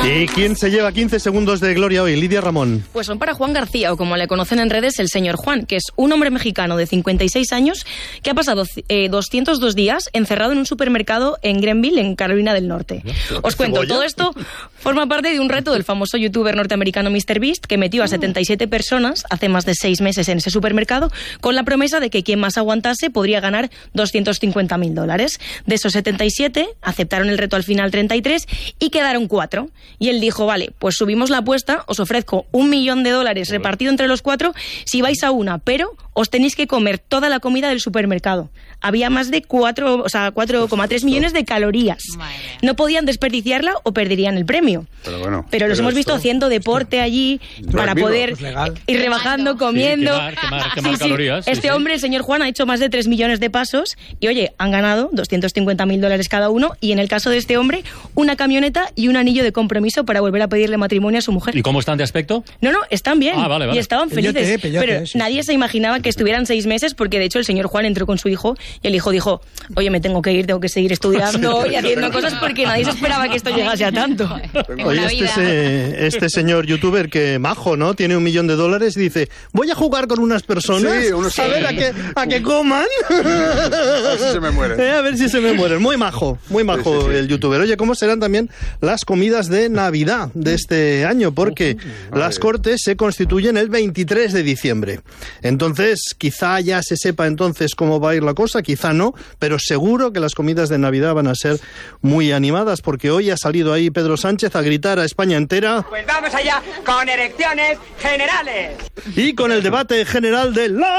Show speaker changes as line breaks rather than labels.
¿Y quién se lleva 15 segundos de gloria hoy? Lidia Ramón.
Pues son para Juan García, o como le conocen en redes, el señor Juan, que es un hombre mexicano de 56 años que ha pasado 202 días encerrado en un supermercado en Greenville, en Carolina del Norte. Os cuento, todo esto forma parte de un reto del famoso youtuber norteamericano MrBeast, que metió a 77 personas hace más de 6 meses en ese supermercado con la promesa de que quien más aguantase podría ganar $250.000. De esos 77, aceptaron el reto al final 33 y quedaron 4. Y él dijo, vale, pues subimos la apuesta, os ofrezco $1 millón repartido entre los 4 si vais a una, pero os tenéis que comer toda la comida del supermercado. Había más de 4,3 millones de calorías. No podían desperdiciarla o perderían el premio. Pero los hemos visto haciendo deporte allí para poder ir rebajando, comiendo.
Quemar calorías.
Este hombre, el señor Juan, ha hecho más de 3 millones de pasos y, oye, han ganado $250.000 cada uno, y en el caso de este hombre, una camioneta y un anillo de compromiso para volver a pedirle matrimonio a su mujer.
¿Y cómo están de aspecto?
No, están bien.
Vale.
Y estaban felices.
Peyote,
pero
sí,
nadie se imaginaba que estuvieran 6 meses, porque de hecho el señor Juan entró con su hijo y el hijo dijo, oye, me tengo que ir, tengo que seguir estudiando y haciendo cosas, porque nadie se esperaba que esto llegase a tanto.
Oye, este señor youtuber que majo, ¿no? Tiene $1 millón y dice, voy a jugar con unas personas a ver a que coman.
A ver si se me mueren.
A ver si se me mueren. Muy majo el youtuber. Oye, ¿cómo serán también las comidas de Navidad de este año? Porque las Cortes se constituyen el 23 de diciembre. Entonces, quizá ya se sepa entonces cómo va a ir la cosa, quizá no, pero seguro que las comidas de Navidad van a ser muy animadas, porque hoy ha salido ahí Pedro Sánchez a gritar a España entera.
Pues vamos allá con elecciones generales.
Y con el debate general de la